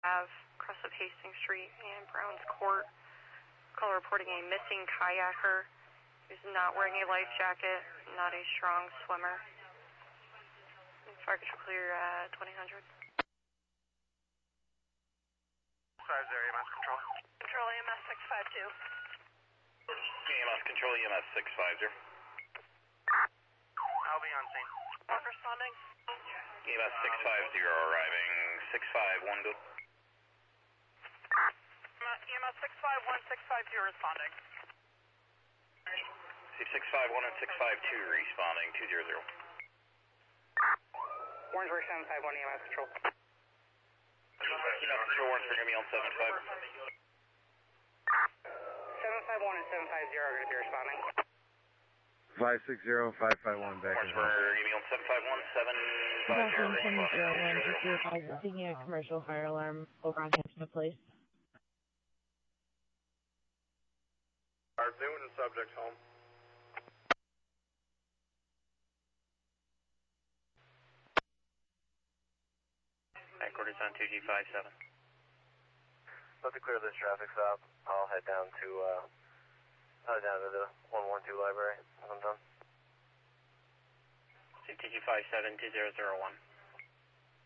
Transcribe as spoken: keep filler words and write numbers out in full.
Ave, crest of Hastings Street and Browns Court. Call reporting a missing kayaker who's not wearing a life jacket, not a strong swimmer. Fire control clear at twenty hundred. five zero, E M S control. Control E M S six five two. E M S control, E M S six five zero. I'll be on scene. One responding. E M S six five zero arriving, six five one go. E M S six five one, six five two responding. six five one and six five two responding, two zero zero. Warrensburg seven five one E M S control. E M S control, Warrensburg, going to be on seven five. seven five one and seven five zero are going to be responding. five six zero, five five one back in Warrensburg, going to be on seven five one, seven five zero. Taking a commercial fire alarm over on Hampton Place. Our Newton subject home. Headquarters on two G five seven. Let me clear this traffic stop. I'll head down to, uh, head down to the one one two library when I'm done. two G five seven, two zero zero one.